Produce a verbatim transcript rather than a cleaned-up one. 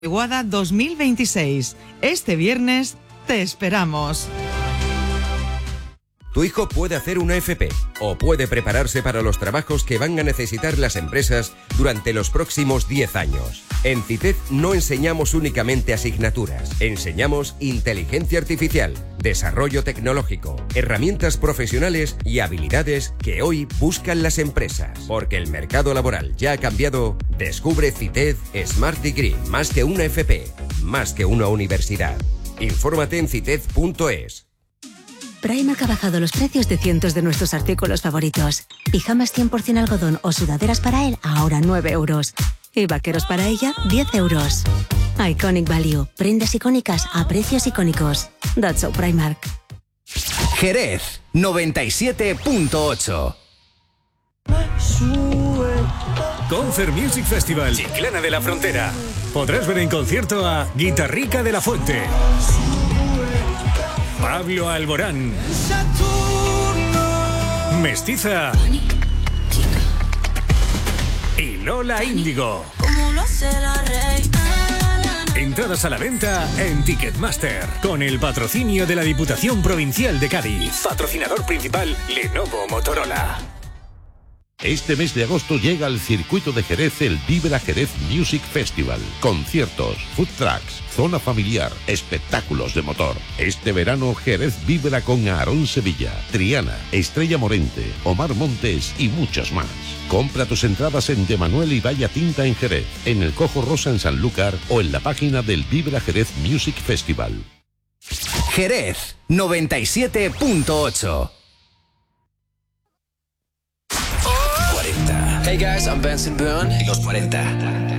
Guada dos mil veintiséis. Este viernes te esperamos. Tu hijo puede hacer una F P o puede prepararse para los trabajos que van a necesitar las empresas durante los próximos diez años. En CITED no enseñamos únicamente asignaturas, enseñamos inteligencia artificial, desarrollo tecnológico, herramientas profesionales y habilidades que hoy buscan las empresas. Porque el mercado laboral ya ha cambiado, descubre CITED Smart Degree, más que una F P, más que una universidad. Infórmate en cited punto es. Primark ha bajado los precios de cientos de nuestros artículos favoritos. Pijamas cien por ciento algodón o sudaderas para él, ahora nueve euros. Y vaqueros para ella, diez euros. Iconic Value. Prendas icónicas a precios icónicos. That's so Primark. Jerez, noventa y siete punto ocho. Concert Music Festival, Chiclana de la Frontera. Podrás ver en concierto a Guitarrica de la Fuente, Pablo Alborán, Mestiza y Lola Índigo. Entradas a la venta en Ticketmaster, con el patrocinio de la Diputación Provincial de Cádiz. Patrocinador principal, Lenovo Motorola. Este mes de agosto llega al circuito de Jerez el Vibra Jerez Music Festival. Conciertos, food trucks, zona familiar, espectáculos de motor. Este verano Jerez vibra con Aarón Sevilla, Triana, Estrella Morente, Omar Montes y muchos más. Compra tus entradas en De Manuel y Valla Tinta en Jerez, en el Cojo Rosa en Sanlúcar o en la página del Vibra Jerez Music Festival. Jerez, noventa y siete punto ocho. Hey guys, I'm Benson Boone. Y los cuarenta.